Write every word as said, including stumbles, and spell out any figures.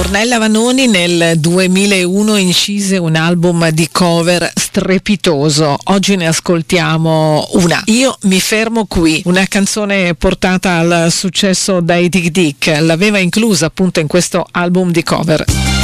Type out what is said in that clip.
Ornella Vanoni nel duemilauno incise un album di cover strepitoso. Oggi ne ascoltiamo una. Io mi fermo qui, una canzone portata al successo dai Dick Dick. L'aveva inclusa appunto in questo album di cover.